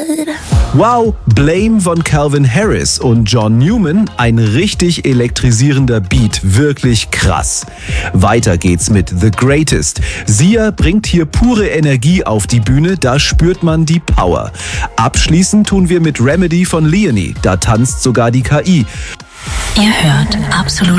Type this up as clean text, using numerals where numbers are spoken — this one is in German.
Wow, Blame von Calvin Harris und John Newman, ein richtig elektrisierender Beat, wirklich krass. Weiter geht's mit The Greatest. Sia bringt hier pure Energie auf die Bühne, da spürt man die Power. Abschließend tun wir mit Remedy von Leonie, da tanzt sogar die KI. Ihr hört Absolut